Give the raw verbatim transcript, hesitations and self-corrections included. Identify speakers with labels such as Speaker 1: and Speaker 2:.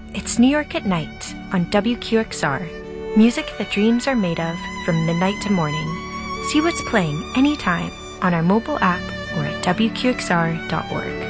Speaker 1: It's New York at Night on W Q X R. Music that dreams are made of from midnight to morning. See what's playing anytime on our mobile app or at W Q X R dot org.